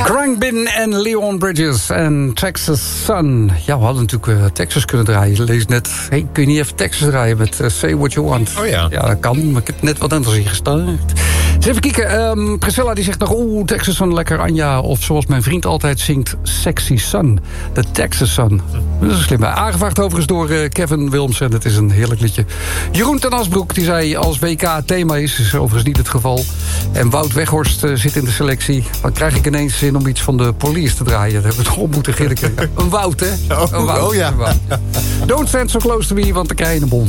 Khruangbin en Leon Bridges en Texas Sun. Ja, we hadden natuurlijk Texas kunnen draaien. Je leest net, hey, kun je niet even Texas draaien met Say What You Want? Oh ja. Ja, dat kan, maar ik heb net wat anders ingestart. Dus even kijken, Priscilla die zegt nog, Texas Sun, lekker Anja. Of zoals mijn vriend altijd zingt, Sexy Sun. De Texas Sun. Dat is slim. Aangevraagd overigens door Kevin Wilmsen. Het is een heerlijk liedje. Jeroen ten Asbroek, die zei als WK thema is overigens niet het geval. En Wout Weghorst zit in de selectie. Dan krijg ik ineens zin om iets van de Police te draaien. Dat hebben we toch op moeten gillen. Een Wout, hè? Een Wout. Oh ja. Een Wout. Don't stand so close to me, want dan krijg je een bom.